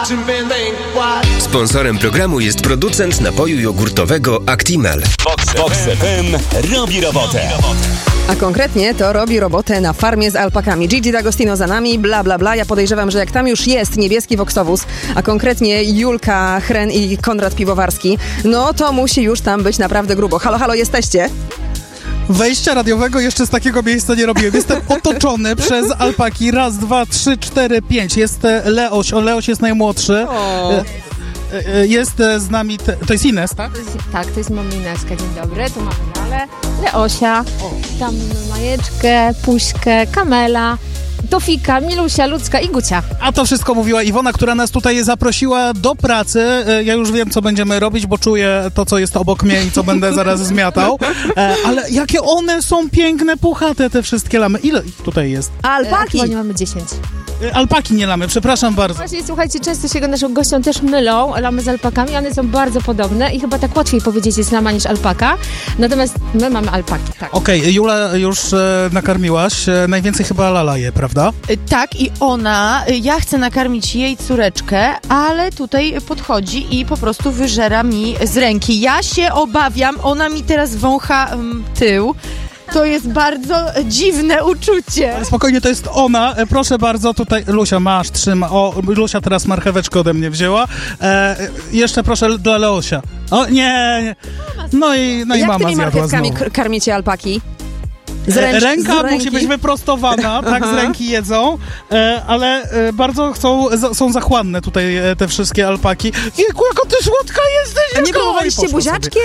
Sponsorem programu jest producent napoju jogurtowego Actimel. Vox FM robi robotę. A konkretnie to robi robotę na farmie z alpakami. Gigi D'Agostino za nami, bla bla bla. Ja podejrzewam, że jak tam już jest niebieski voksowóz, a konkretnie Julka Hren i Konrad Piwowarski, no to musi już tam być naprawdę grubo. Halo, halo, jesteście? Wejścia radiowego jeszcze z takiego miejsca nie robiłem. Jestem otoczony przez alpaki. Raz, dwa, trzy, cztery, pięć. Jest Leoś. Leoś jest najmłodszy. Jest z nami... To jest Ines, tak? Tak, to jest mama Ineska. Dzień dobry. Tu mamy Lalę, Leosia, tam mamy Majeczkę, Puśkę, Kamela, Tofika, Milusia, Lucka i Gucia. A to wszystko mówiła Iwona, która nas tutaj zaprosiła do pracy. Ja już wiem, co będziemy robić, bo czuję to, co jest obok mnie i co będę zaraz zmiatał. Ale jakie one są piękne, puchate, te wszystkie lamy. Ile ich tutaj jest? Alpaki! Aktualnie mamy 10. Alpaki nie lamy, przepraszam bardzo. Właśnie, słuchajcie, często się naszym gościom też mylą lamy z alpakami, one są bardzo podobne i chyba tak łatwiej powiedzieć jest lama niż alpaka, natomiast my mamy alpaki, tak. Okej, Jula już nakarmiłaś, najwięcej chyba Lala je, prawda? Tak, i ja chcę nakarmić jej córeczkę, ale tutaj podchodzi i po prostu wyżera mi z ręki. Ja się obawiam, ona mi teraz wącha tył. To jest bardzo dziwne uczucie. Spokojnie, to jest ona. Proszę bardzo, tutaj Lusia, masz, trzyma. O, Lusia teraz marcheweczkę ode mnie wzięła. Jeszcze proszę dla Leosia. O, nie. No i jak mama tymi zjadła marchewkami znowu. Karmicie alpaki? Ręka musi być wyprostowana, tak, z ręki jedzą, ale bardzo są zachłanne tutaj te wszystkie alpaki. Jejku, jaka ty słodka jesteś! A nie próbowaliście buziaczkiem?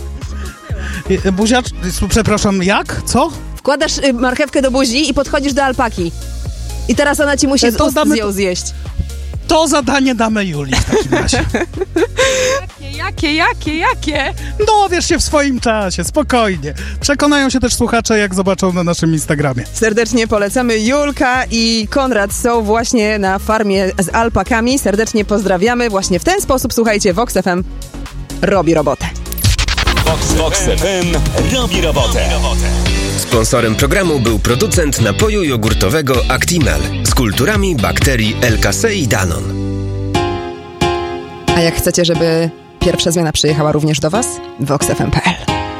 Przepraszam, jak? Co? Wkładasz marchewkę do buzi i podchodzisz do alpaki. I teraz ona ci musi z ust ją zjeść. To zadanie damy Julii w takim razie. Jakie? Dowiesz się w swoim czasie, spokojnie. Przekonają się też słuchacze, jak zobaczą na naszym Instagramie. Serdecznie polecamy. Julka i Konrad są właśnie na farmie z alpakami. Serdecznie pozdrawiamy. Właśnie w ten sposób, słuchajcie, Vox FM robi robotę. Vox FM robi robotę. Sponsorem programu był producent napoju jogurtowego Actimel z kulturami bakterii LKC i Danon. A jak chcecie, żeby pierwsza zmiana przyjechała również do Was? voxfm.pl